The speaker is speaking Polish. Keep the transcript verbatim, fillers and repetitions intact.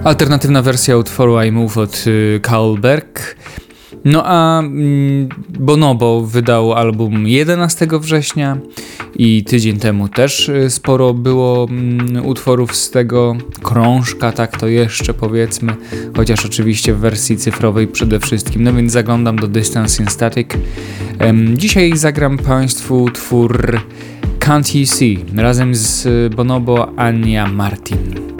Alternatywna wersja utworu I Move od y, Carlberg. No a mm, Bonobo wydał album jedenastego września i tydzień temu też y, sporo było mm, utworów z tego krążka, tak to jeszcze powiedzmy, chociaż oczywiście w wersji cyfrowej przede wszystkim, no więc zaglądam do Distance in Static. Ym, dzisiaj zagram Państwu utwór Can't You See razem z Bonobo, Ania Martin.